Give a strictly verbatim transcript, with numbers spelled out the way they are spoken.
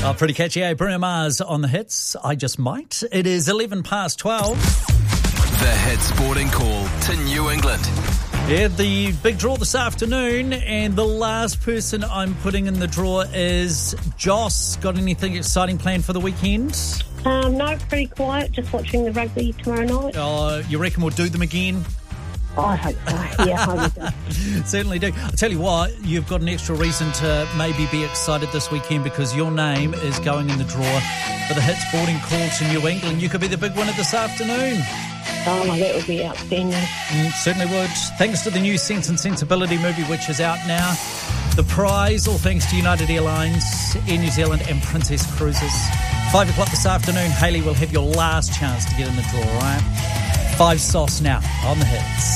Oh, pretty catchy, eh? Bruno Mars on the hits. I Just Might. It is eleven past twelve. The Hit Sporting Call to New England. Yeah, the big draw this afternoon, and the last person I'm putting in the draw is Joss. Got anything exciting planned for the weekend? Um, no, pretty quiet. Just watching the rugby tomorrow night. Uh, you reckon we'll do them again? Oh, I hope so. Yeah, I would do. Certainly do. I'll tell you what, you've got an extra reason to maybe be excited this weekend because your name is going in the draw for the Hit Sporting Call to New England. You could be the big winner this afternoon. Oh, well, that would be outstanding. Mm, certainly would. Thanks to the new Sense and Sensibility movie, which is out now. The prize, all thanks to United Airlines, Air New Zealand and Princess Cruises. Five o'clock this afternoon, Hayley will have your last chance to get in the draw, all right? Five sauce now on the hits.